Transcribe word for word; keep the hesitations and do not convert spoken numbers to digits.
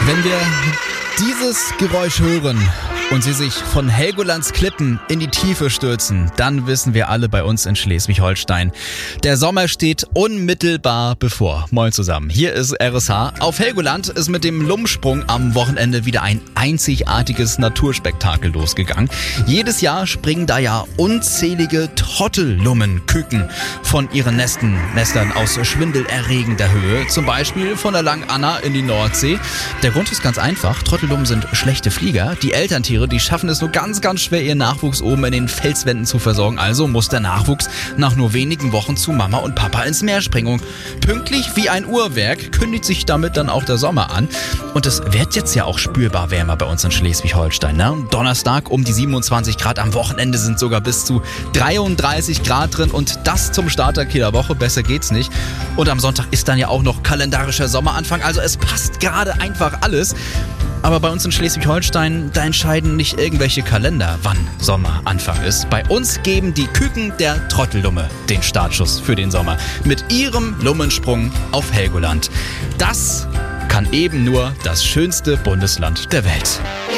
Wenn wir dieses Geräusch hören und sie sich von Helgolands Klippen in die Tiefe stürzen, dann wissen wir alle bei uns in Schleswig-Holstein, der Sommer steht unmittelbar bevor. Moin zusammen, hier ist R S H. Auf Helgoland ist mit dem Lummsprung am Wochenende wieder ein einzigartiges Naturspektakel losgegangen. Jedes Jahr springen da ja unzählige Trottellummenküken von ihren Nesten, Nestern aus schwindelerregender Höhe, zum Beispiel von der Lang Anna in die Nordsee. Der Grund ist ganz einfach, Trottellummen sind schlechte Flieger. Die Elterntiere, die schaffen es nur ganz, ganz schwer, ihren Nachwuchs oben in den Felswänden zu versorgen. Also muss der Nachwuchs nach nur wenigen Wochen zu Mama und Papa ins Meer springen. Pünktlich wie ein Uhrwerk kündigt sich damit dann auch der Sommer an. Und es wird jetzt ja auch spürbar wärmer bei uns in Schleswig-Holstein. Ne? Donnerstag um die siebenundzwanzig Grad, am Wochenende sind sogar bis zu dreiunddreißig Grad drin. Und das zum Start der Kieler Woche, besser geht's nicht. Und am Sonntag ist dann ja auch noch kalendarischer Sommeranfang. Also es passt gerade einfach alles. Aber bei uns in Schleswig-Holstein, da entscheiden nicht irgendwelche Kalender, wann Sommeranfang ist. Bei uns geben die Küken der Trottellumme den Startschuss für den Sommer mit ihrem Lummensprung auf Helgoland. Das kann eben nur das schönste Bundesland der Welt.